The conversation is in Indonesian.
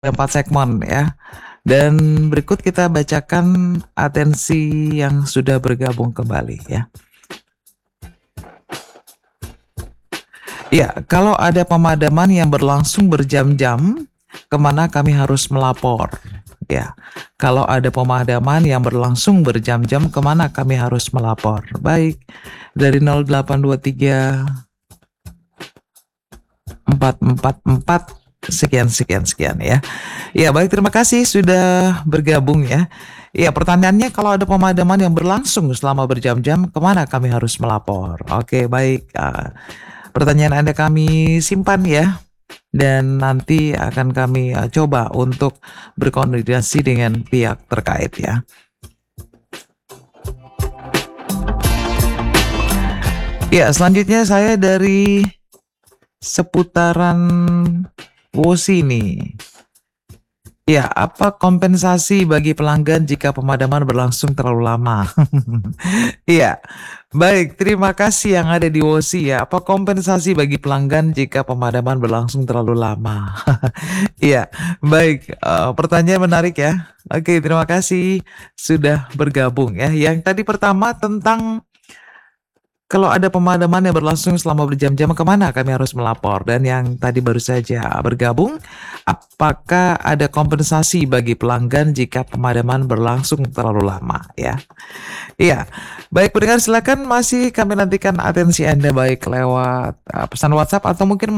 4 segmen ya. Dan berikut kita bacakan atensi yang sudah bergabung kembali ya. Ya, kalau ada pemadaman yang berlangsung berjam-jam, kemana kami harus melapor? Ya, kalau ada pemadaman yang berlangsung berjam-jam, kemana kami harus melapor? Baik, dari 0823 444 sekian ya. Ya, baik, terima kasih sudah bergabung ya. Ya, pertanyaannya kalau ada pemadaman yang berlangsung selama berjam-jam, kemana kami harus melapor? Oke, baik. Pertanyaan Anda kami simpan ya. Dan nanti akan kami coba untuk berkoordinasi dengan pihak terkait ya. Ya, selanjutnya saya dari seputaran WOSI nih. Ya, apa kompensasi bagi pelanggan jika pemadaman berlangsung terlalu lama? Iya, baik, terima kasih yang ada di WOSI ya. Apa kompensasi bagi pelanggan jika pemadaman berlangsung terlalu lama? Iya, baik, pertanyaan menarik ya. Oke, terima kasih sudah bergabung ya. Yang tadi pertama tentang kalau ada pemadaman yang berlangsung selama berjam-jam, kemana kami harus melapor? Dan yang tadi baru saja bergabung, apakah ada kompensasi bagi pelanggan jika pemadaman berlangsung terlalu lama ya? Iya, baik pendengar silakan masih kami nantikan atensi Anda baik lewat pesan WhatsApp atau mungkin